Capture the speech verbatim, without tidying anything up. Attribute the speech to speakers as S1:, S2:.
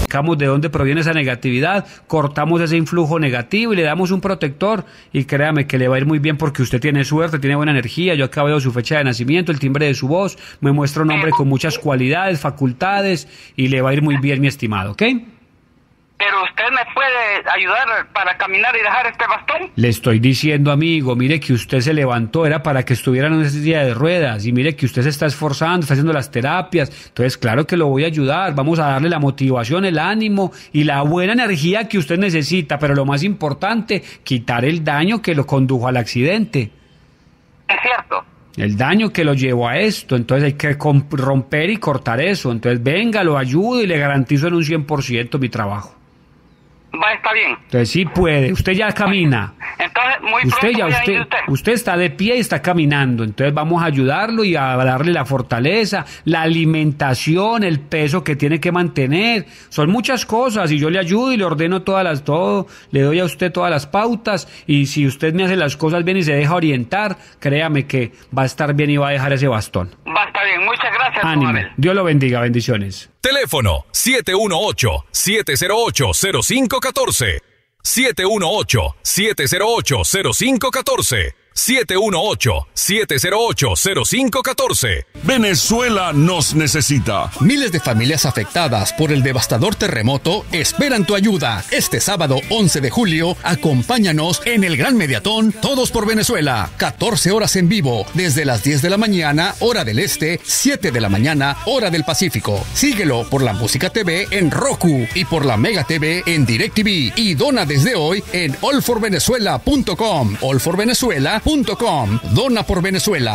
S1: de dónde proviene esa negatividad, cortamos ese influjo negativo y le damos un protector y créame que le va a ir muy bien porque usted tiene suerte, tiene buena energía, yo acabo de ver su fecha de nacimiento, el timbre de su voz, me muestra un hombre con muchas cualidades, facultades y le va a ir muy bien, mi estimado, ¿ok?
S2: Pero usted me puede ayudar para caminar y dejar este bastón.
S1: Le estoy diciendo, amigo, mire que usted se levantó, era para que estuviera en una silla de ruedas, y mire que usted se está esforzando, está haciendo las terapias, entonces claro que lo voy a ayudar, vamos a darle la motivación, el ánimo y la buena energía que usted necesita, pero lo más importante, quitar el daño que lo condujo al accidente.
S2: Es cierto.
S1: El daño que lo llevó a esto, entonces hay que romper y cortar eso, entonces venga, lo ayudo y le garantizo en un cien por ciento mi trabajo.
S2: Va, está bien.
S1: Entonces sí puede, usted ya camina.
S2: Entonces, muy
S1: usted
S2: pronto
S1: ya
S2: voy a
S1: usted,
S2: ir usted.
S1: usted está de pie y está caminando, entonces vamos a ayudarlo y a darle la fortaleza, la alimentación, el peso que tiene que mantener, son muchas cosas y yo le ayudo y le ordeno todas las, todo, le doy a usted todas las pautas y si usted me hace las cosas bien y se deja orientar, créame que va a estar bien y va a dejar ese bastón.
S2: Va, está bien, muchas gracias.
S1: Ánimo, Dios lo bendiga, bendiciones.
S3: Teléfono siete uno ocho, siete cero ocho, cero cinco uno cuatro. siete uno ocho, siete cero ocho, cero cinco uno cuatro. siete uno ocho, siete cero ocho, cero cinco uno cuatro.
S4: Venezuela nos necesita.
S5: Miles de familias afectadas por el devastador terremoto esperan tu ayuda. Este sábado once de julio, acompáñanos en el Gran Mediatón Todos por Venezuela. catorce horas en vivo, desde las diez de la mañana, hora del este, siete de la mañana, hora del Pacífico. Síguelo por la Música T V en Roku y por la Mega T V en DirecTV. Y dona desde hoy en all for venezuela punto com. all for venezuela punto com. Dona por Venezuela.